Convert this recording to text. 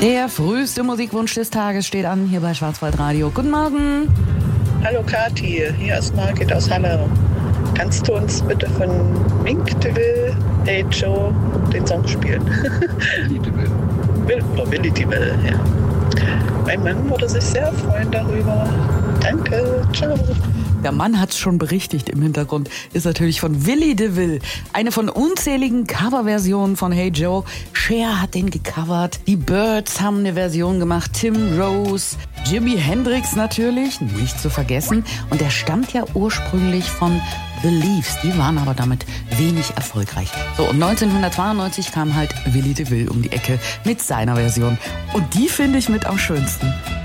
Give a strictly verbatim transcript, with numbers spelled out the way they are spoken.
Der früheste Musikwunsch des Tages steht an, hier bei Schwarzwaldradio. Guten Morgen. Hallo Kathi, hier ist Margit aus Halle. Kannst du uns bitte von Mink DeVille, Hey Joe, den Song spielen? Willy DeVille. Will, oh, Willy DeVille, ja. Mein Mann würde sich sehr freuen darüber. Danke, ciao. Der Mann hat's schon berichtigt im Hintergrund, ist natürlich von Willy DeVille. Eine von unzähligen Coverversionen von Hey Joe. Cher hat den gecovert, die Byrds haben eine Version gemacht, Tim Rose, Jimi Hendrix natürlich, nicht zu vergessen. Und der stammt ja ursprünglich von The Leaves, die waren aber damit wenig erfolgreich. So, und neunzehnhundertzweiundneunzig kam halt Willy DeVille um die Ecke mit seiner Version. Und die finde ich mit am schönsten.